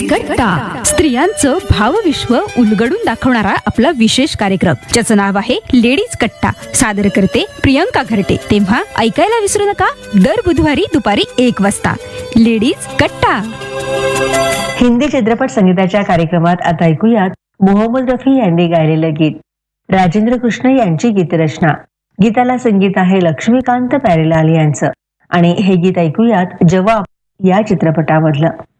कट्टा, स्त्रियांचं भावविश्व उलगडून दाखवणारा आपला विशेष कार्यक्रम, ज्याचं नाव आहे लेडीज कट्टा. सादर करते प्रियंका घरटे. तेव्हा ऐकायला विसरू नका, दर बुधवारी दुपारी 1 वाजता लेडीज कट्टा. हिंदी चित्रपट संगीताच्या कार्यक्रमात आता ऐकूयात मोहम्मद रफी यांनी गायलेलं गीत. राजेंद्र कृष्ण यांची गीतरचना. गीताला संगीत आहे लक्ष्मीकांत प्यारेलाल यांचं आणि हे गीत ऐकूयात जवाब या चित्रपटामधलं.